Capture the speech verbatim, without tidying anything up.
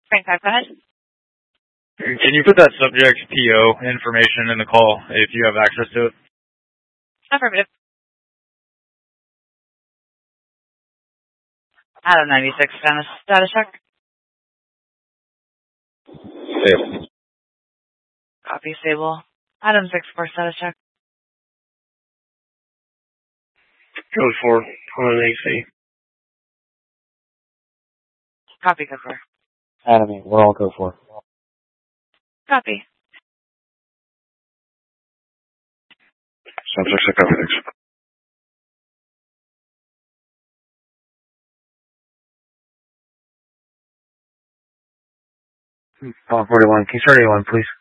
Frank five, go ahead. Can you put that subject P O information in the call if you have access to it? Affirmative. Adam ninety-six, status, status check. Stable. Copy, stable. Adam six four, status check. Code four, on A C. Copy, code four. Adam eight, we're all code four. Copy. Subject six, copy, thanks. Paul forty-one, can you start A one, please?